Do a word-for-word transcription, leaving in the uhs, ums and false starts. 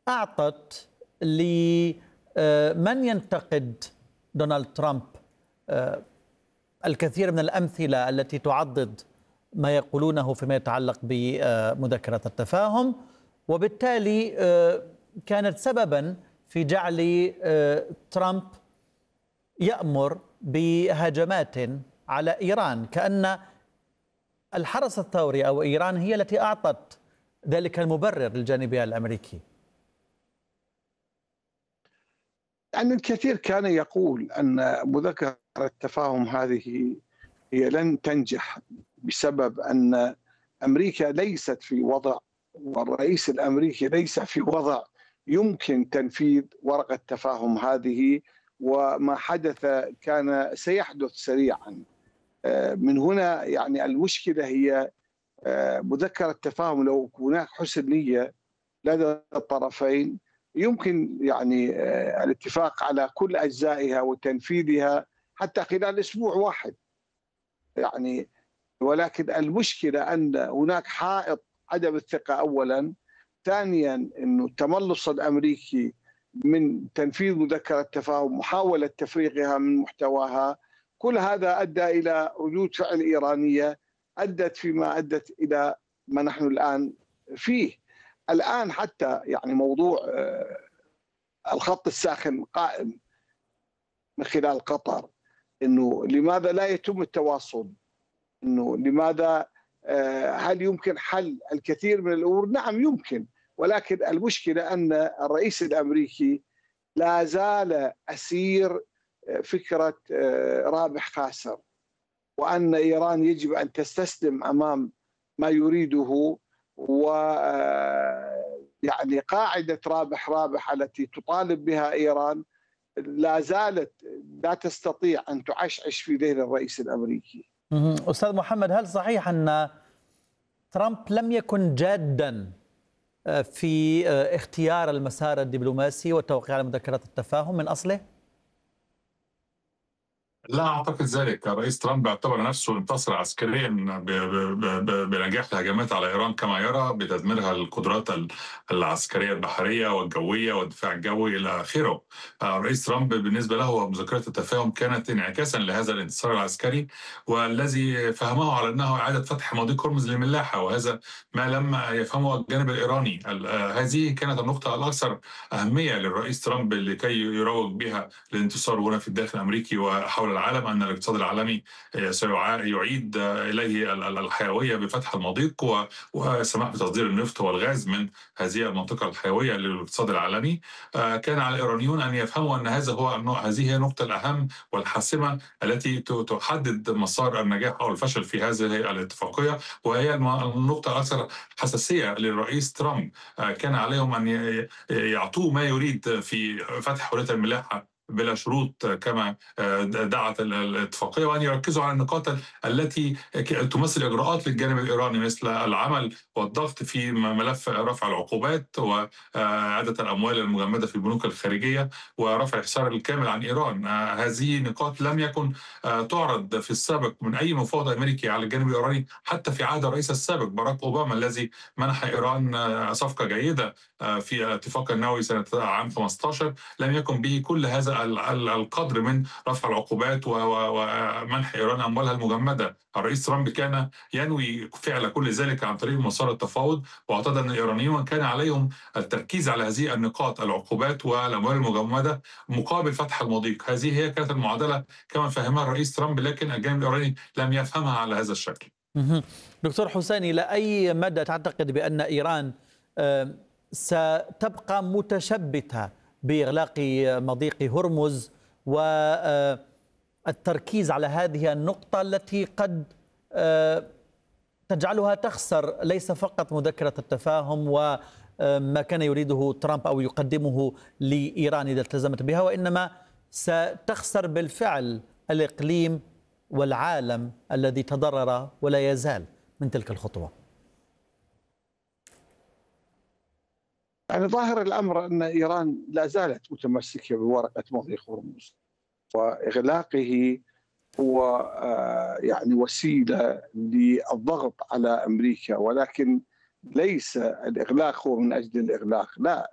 أعطت لمن ينتقد دونالد ترامب الكثير من الأمثلة التي تعضد ما يقولونه فيما يتعلق بمذكرة التفاهم، وبالتالي كانت سببا في جعل ترامب يأمر بهجمات على إيران، كأن الحرس الثوري أو إيران هي التي أعطت ذلك المبرر للجانب الأمريكي. يعني الكثير كان يقول أن مذكرة التفاهم هذه هي لن تنجح بسبب أن أمريكا ليست في وضع، والرئيس الأمريكي ليس في وضع يمكن تنفيذ ورقة تفاهم هذه، وما حدث كان سيحدث سريعا. من هنا يعني المشكلة هي مذكرة التفاهم لو هناك حسن نية لدى الطرفين يمكن يعني الاتفاق على كل أجزائها وتنفيذها حتى خلال أسبوع واحد يعني. ولكن المشكلة أن هناك حائط عدم الثقة أولا، ثانيا أنه التملص الأمريكي من تنفيذ مذكرة التفاهم، محاولة تفريغها من محتواها، كل هذا أدى إلى ردود فعل إيرانية أدت فيما أدت إلى ما نحن الآن فيه. الآن حتى يعني موضوع الخط الساخن قائم من خلال قطر، أنه لماذا لا يتم التواصل، أنه لماذا هل يمكن حل الكثير من الأمور؟ نعم يمكن، ولكن المشكلة أن الرئيس الأمريكي لا زال أسير فكرة رابح خاسر، وأن إيران يجب أن تستسلم أمام ما يريده، و يعني قاعدة رابح رابح التي تطالب بها إيران لا زالت لا تستطيع أن تعشعش في ذهن الرئيس الأمريكي. أستاذ محمد، هل صحيح أن ترامب لم يكن جادا في اختيار المسار الدبلوماسي والتوقيع على مذكرة التفاهم من أصله؟ لا أعتقد ذلك. الرئيس ترامب اعتبر نفسه انتصر عسكريا بنجاح الهجمات على إيران كما يرى، بتدميرها القدرات العسكرية البحرية والجوية والدفاع الجوي إلى آخره. الرئيس ترامب بالنسبة له مذكرة التفاهم كانت انعكاسا لهذا الانتصار العسكري، والذي فهمه على أنه إعادة فتح مضيق هرمز للملاحة، وهذا ما لم يفهمه الجانب الإيراني. هذه كانت النقطة الأكثر أهمية للرئيس ترامب لكي يروج بها الانتصار هنا في الداخل الأمريكي وحول العالم، أن الاقتصاد العالمي سيعيد إليه الحيوية بفتح المضيق والسماح بتصدير النفط والغاز من هذه المنطقة الحيوية للاقتصاد العالمي. كان على الإيرانيون أن يفهموا أن هذا هو هذه هي النقطة الأهم والحاسمة التي تحدد مسار النجاح أو الفشل في هذه الاتفاقية، وهي النقطة الأكثر حساسية للرئيس ترامب. كان عليهم أن يعطوه ما يريد في فتح حرية الملاحة بلا شروط كما دعت الاتفاقية، وأن يركزوا على النقاط التي تمثل إجراءات للجانب الإيراني، مثل العمل والضغط في ملف رفع العقوبات وإعادة الأموال المجمدة في البنوك الخارجية ورفع الحصار الكامل عن إيران. هذه نقاط لم يكن تعرض في السابق من أي مفاوض أمريكي على الجانب الإيراني، حتى في عهد الرئيس السابق باراك أوباما الذي منح إيران صفقة جيدة في الاتفاق النووي سنة عام خمسة عشر، لم يكن به كل هذا القدر من رفع العقوبات ومنح إيران أموالها المجمدة. الرئيس ترامب كان ينوي فعل كل ذلك عن طريق مسار التفاوض، واعتقد أن الإيرانيون كان عليهم التركيز على هذه النقاط، العقوبات والأموال المجمدة مقابل فتح المضيق. هذه هي كانت المعادلة كما فهمها الرئيس ترامب، لكن الجانب الإيراني لم يفهمها على هذا الشكل. دكتور حسين، إلى أي مدى تعتقد بأن إيران ستبقى متشبتة بإغلاق مضيق هرمز والتركيز على هذه النقطة التي قد تجعلها تخسر ليس فقط مذكرة التفاهم وما كان يريده ترامب أو يقدمه لإيران إذا التزمت بها، وإنما ستخسر بالفعل الإقليم والعالم الذي تضرر ولا يزال من تلك الخطوة؟ يعني ظاهر الأمر أن إيران لا زالت متمسكة بورقة مضيق هرمز، وإغلاقه هو يعني وسيلة للضغط على أمريكا، ولكن ليس الإغلاق هو من أجل الإغلاق، لا،